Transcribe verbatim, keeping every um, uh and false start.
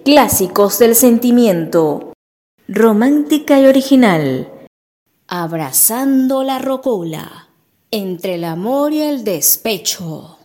Clásicos del sentimiento. Romántica y original. Abrazando la rocola. Entre el amor y el despecho.